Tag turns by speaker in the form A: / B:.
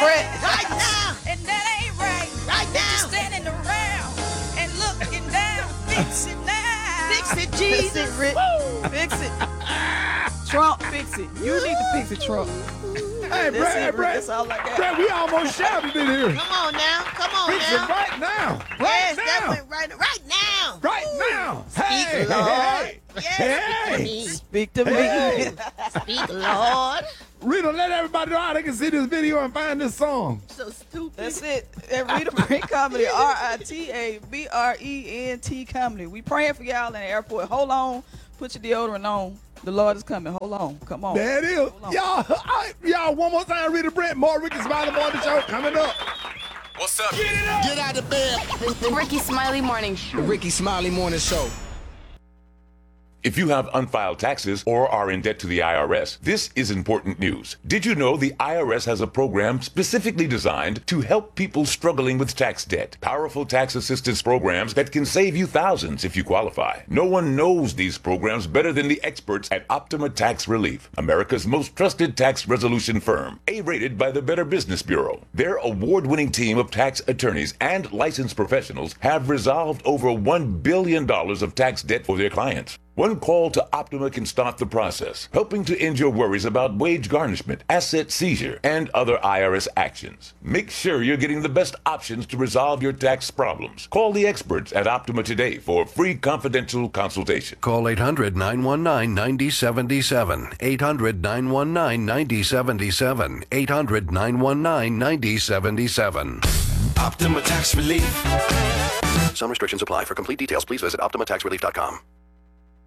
A: Brett.
B: Right now.
C: And that ain't right.
B: Right
C: You're
B: now.
C: just standing around and looking down. Fix it now.
B: Fix it,
A: Fix
B: Jesus.
A: it, Rick. Fix it. Trump, fix it. You need to fix it, Trump.
D: Hey,
A: That's
D: Brett,
A: it, Rick.
D: Brett.
A: That's all I got.
D: Brett, we almost shouted in here.
B: Come on now. Come on
D: Fix
B: now.
D: it right now.
B: Yes,
D: Right
B: that
D: now.
B: went right now.
D: Right now.
B: Speak,
D: Hey,
B: Lord.
D: hey,
B: Yes,
D: hey.
A: Speak to me.
D: Hey.
B: Speak, Lord.
D: Rita, let everybody know how they can see this video and find this song.
B: So stupid.
A: That's it. At Rita Brent Comedy, RITABRENT Comedy. We praying for y'all in the airport. Hold on. Put your deodorant on. The Lord is coming. Hold on. Come on.
D: There it is.
A: Hold on.
D: Y'all, one more time, Rita Brent, more Ricky Smiley Morning Show coming up.
E: What's up?
F: Get out of bed.
G: The Ricky Smiley Morning Show.
F: The Ricky Smiley Morning Show.
E: If you have unfiled taxes or are in debt to the IRS, this is important news. Did you know the IRS has a program specifically designed to help people struggling with tax debt? Powerful tax assistance programs that can save you thousands if you qualify. No one knows these programs better than the experts at Optima Tax Relief, America's most trusted tax resolution firm, A-rated by the Better Business Bureau. Their award-winning team of tax attorneys and licensed professionals have resolved over $1 billion of tax debt for their clients. One call to Optima can start the process, helping to end your worries about wage garnishment, asset seizure, and other IRS actions. Make sure you're getting the best options to resolve your tax problems. Call the experts at Optima today for a free confidential consultation.
H: Call 800-919-9077. 800-919-9077. 800-919-9077.
F: Optima Tax Relief.
H: Some restrictions apply. For complete details, please visit OptimaTaxRelief.com.